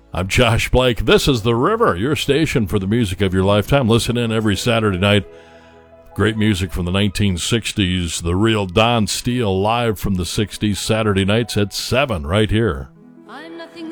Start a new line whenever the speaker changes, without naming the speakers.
I'm Josh Blake. This is The River, your station for the music of your lifetime. Listen in every Saturday night. Great music from the 1960s. The real Don Steele live from the 60s, Saturday nights at 7 right here.